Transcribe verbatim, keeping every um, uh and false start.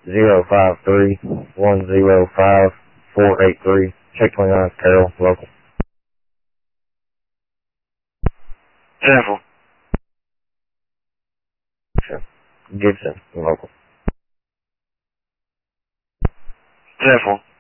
zero five three one zero five four eight three. Check twenty-nine, Carroll, local. Careful. Sure. Gibson, local. Careful.